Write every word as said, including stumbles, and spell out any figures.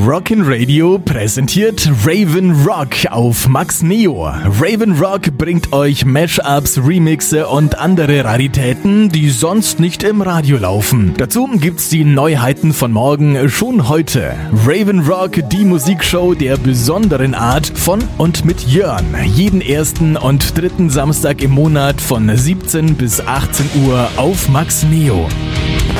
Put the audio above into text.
Rockin' Radio präsentiert Raven Rock auf Max Neo. Raven Rock bringt euch Mashups, Remixe und andere Raritäten, die sonst nicht im Radio laufen. Dazu gibt's die Neuheiten von morgen schon heute. Raven Rock, die Musikshow der besonderen Art von und mit Jörn. Jeden ersten und dritten Samstag im Monat von siebzehn bis achtzehn Uhr auf Max Neo.